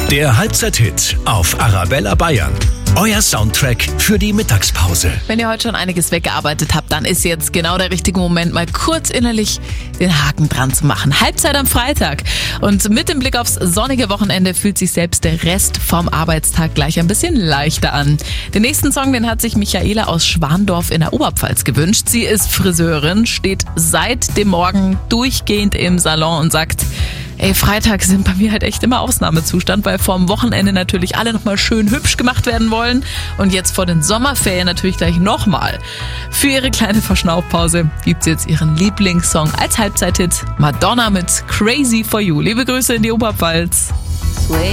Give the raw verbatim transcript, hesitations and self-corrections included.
Der Halbzeit-Hit auf Arabella Bayern. Euer Soundtrack für die Mittagspause. Wenn ihr heute schon einiges weggearbeitet habt, dann ist jetzt genau der richtige Moment, mal kurz innerlich den Haken dran zu machen. Halbzeit am Freitag. Und mit dem Blick aufs sonnige Wochenende fühlt sich selbst der Rest vom Arbeitstag gleich ein bisschen leichter an. Den nächsten Song, den hat sich Michaela aus Schwandorf in der Oberpfalz gewünscht. Sie ist Friseurin, steht seit dem Morgen durchgehend im Salon und sagt: Ey, Freitag sind bei mir halt echt immer Ausnahmezustand, weil vorm Wochenende natürlich alle nochmal schön hübsch gemacht werden wollen und jetzt vor den Sommerferien natürlich gleich nochmal. Für ihre kleine Verschnaufpause gibt's jetzt ihren Lieblingssong als Halbzeit-Hit: Madonna mit Crazy for You. Liebe Grüße in die Oberpfalz.